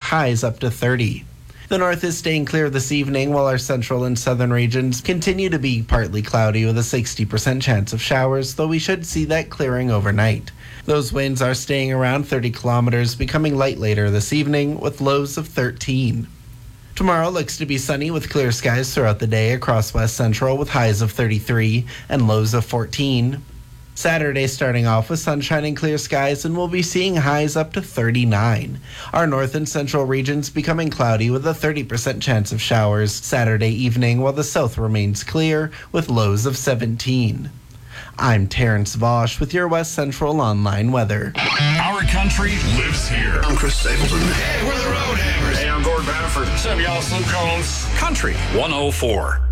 highs up to 30. The north is staying clear this evening, while our central and southern regions continue to be partly cloudy with a 60% chance of showers, though we should see that clearing overnight. Those winds are staying around 30 kilometers, becoming light later this evening with lows of 13. Tomorrow looks to be sunny with clear skies throughout the day across West Central with highs of 33 and lows of 14. Saturday starting off with sunshine and clear skies, and we'll be seeing highs up to 39. Our north and central regions becoming cloudy with a 30% chance of showers Saturday evening, while the south remains clear with lows of 17. I'm Terrence Vosch with your West Central Online weather. Our country lives here. I'm Chris Stapleton. Hey, we're the Road Hammers. Hey, I'm Gord Bamford. What's up, y'all? Slim Combs. Country 104.